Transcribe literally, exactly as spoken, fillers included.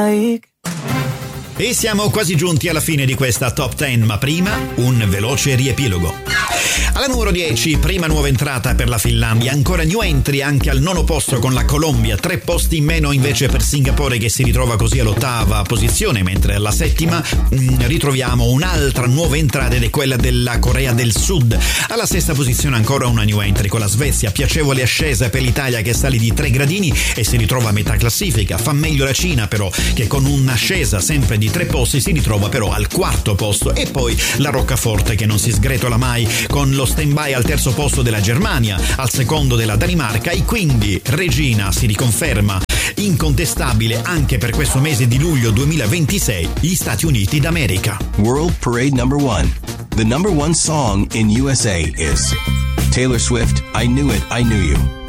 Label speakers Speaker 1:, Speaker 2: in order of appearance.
Speaker 1: like.
Speaker 2: E siamo quasi giunti alla fine di questa top dieci, ma prima un veloce riepilogo. Alla numero dieci, prima nuova entrata per la Finlandia, ancora new entry anche al nono posto con la Colombia, tre posti in meno invece per Singapore che si ritrova così all'ottava posizione, mentre alla settima mh, ritroviamo un'altra nuova entrata ed è quella della Corea del Sud. Alla sesta posizione ancora una new entry con la Svezia, piacevole ascesa per l'Italia che sale di tre gradini e si ritrova a metà classifica. Fa meglio la Cina però, che con un'ascesa sempre di tre posti si ritrova però al quarto posto, e poi la Roccaforte che non si sgretola mai con lo stand-by al terzo posto della Germania, al secondo della Danimarca, e quindi Regina si riconferma incontestabile anche per questo mese di luglio duemilaventisei, gli Stati Uniti d'America.
Speaker 3: World Parade number one. The number one song in U S A is Taylor Swift, I Knew It, I Knew You.